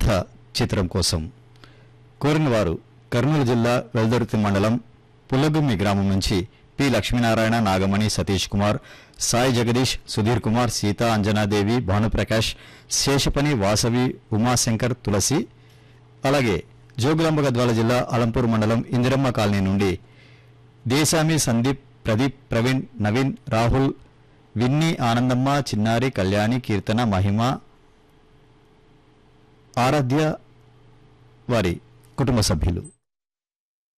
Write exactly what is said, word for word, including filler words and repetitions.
కథ చిత్రం కోసం కోరిన వారు కర్నూలు జిల్లా వెల్దుర్తి మండలం పుల్లగుమ్మి గ్రామం నుంచి పి లక్ష్మీనారాయణ, నాగమణి, సతీష్ కుమార్, సాయి జగదీష్, సుధీర్ కుమార్, సీత, అంజనాదేవి, భానుప్రకాష్, శేషపని, వాసవి, ఉమాశంకర్, తులసి. అలాగే జోగులాంబ గద్వాల జిల్లా అలంపూర్ మండలం ఇందిరమ్మ కాలనీ నుండి దేశామి, సందీప్, ప్రదీప్, ప్రవీణ్, నవీన్, రాహుల్, విన్ని, ఆనందమ్మ, చిన్నారి, కళ్యాణి, కీర్తన, మహిమ, ఆరాధ్య వారి కుటుంబ సభ్యులు.